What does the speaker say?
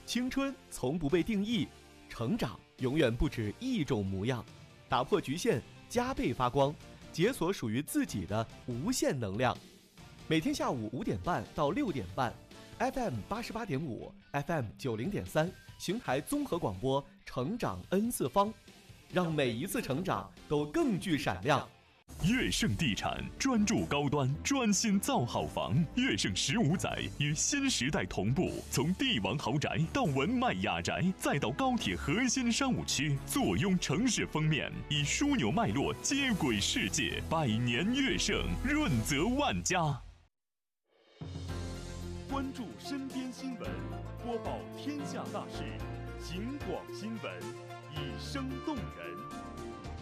青春从不被定义，成长永远不止一种模样。打破局限，加倍发光，解锁属于自己的无限能量。每天下午5点半到6点半 ，FM 88.5 ，FM 90.3，邢台综合广播，成长 N 次方，让每一次成长都更具闪亮。 悦盛地产专注高端，专心造好房。悦盛15载与新时代同步，从帝王豪宅到文迈雅宅，再到高铁核心商务区，坐拥城市封面，以枢纽脉络接轨世界。百年悦盛，润泽万家。 关注身边新闻，播报天下大事，警广新闻，以声动人。